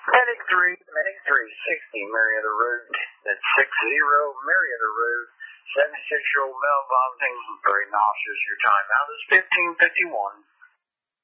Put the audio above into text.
Medic 360 Marietta Road. That's 60 Marietta Road. 76-year-old male vomiting, very nauseous. Your time out is 15:51.